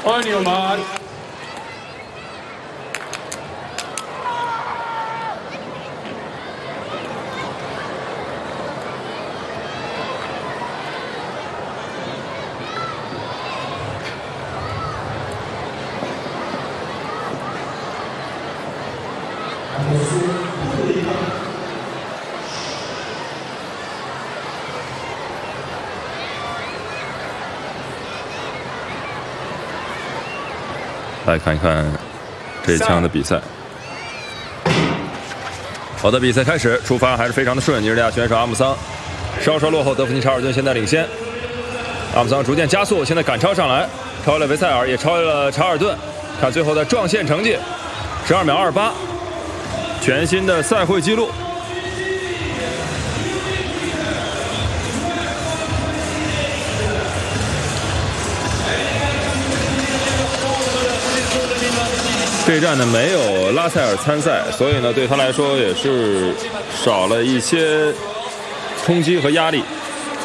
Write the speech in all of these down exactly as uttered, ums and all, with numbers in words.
On your mark. 来看一看这一枪的比赛。好的，比赛开始，出发还是非常的顺。尼日利亚选手阿姆桑稍稍落后，德弗尼查尔顿现在领先。阿姆桑逐渐加速，现在赶超上来，超越了维塞尔，也超越了查尔顿。看最后的撞线成绩，十二秒二八，全新的赛会纪录。 这一站呢没有拉塞尔参赛，所以呢对他来说也是少了一些冲击和压力。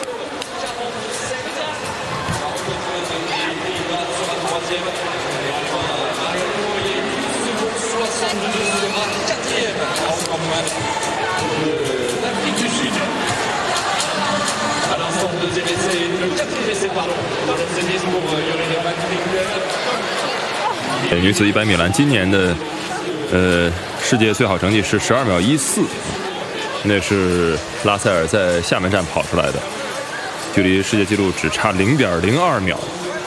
女子一百米栏今年的呃世界最好成绩是十二秒一四，那是拉塞尔在厦门站跑出来的，距离世界纪录只差零点零二秒。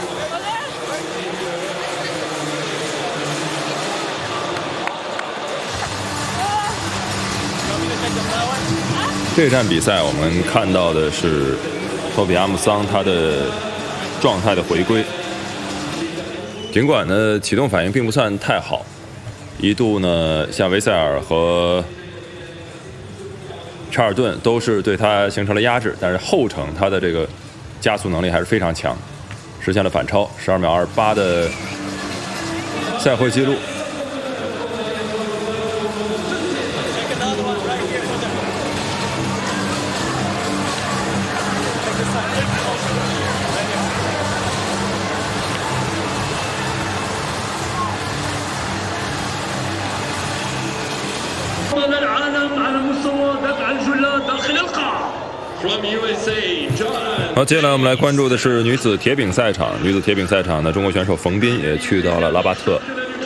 这站比赛我们看到的是托比阿姆桑他的状态的回归。 尽管呢，启动反应并不算太好，一度呢，像维塞尔和查尔顿都是对他形成了压制，但是后程他的这个加速能力还是非常强，实现了反超，十二秒二八的赛会纪录。 好，接下来我们来关注的是女子铁饼赛场。女子铁饼赛场呢，中国选手冯彬也去到了拉巴特。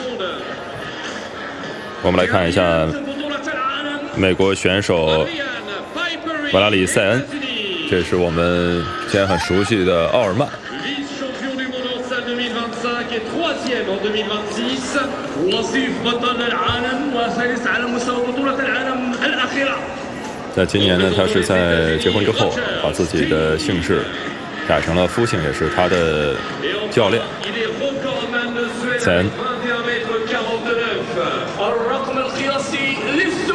我们来看一下美国选手瓦拉里塞恩，这是我们现在很熟悉的奥尔曼。 在今年呢，他是在结婚之后把自己的姓氏改成了夫姓，也是他的教练塞恩。